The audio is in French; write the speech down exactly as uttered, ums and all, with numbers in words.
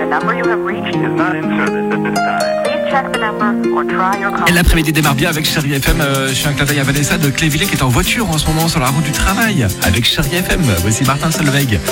number you have reached is not in service at this time. Please check the number or try your call. Et l'après-midi démarre bien avec Chérie F M. Euh, je suis un clin d'œil à Vanessa de Clévillé qui est en voiture en ce moment sur la route du travail avec Chérie F M. Voici Martin Solveig.